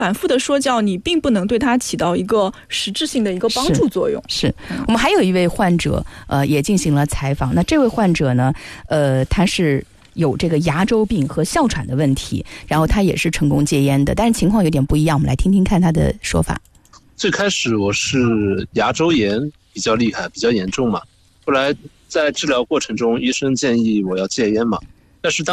反复的说教你并不能对他起到一个实质性的一个帮助作用。 是我们还有一位患者也进行了采访。那这位患者呢他是有这个牙周病和哮喘的问题，然后他也是成功戒烟的，但是情况有点不一样，我们来听听看他的说法。 最开始我是牙周炎比较厉害比较严重嘛，后来在治疗过程中医生建议我要戒烟嘛，但是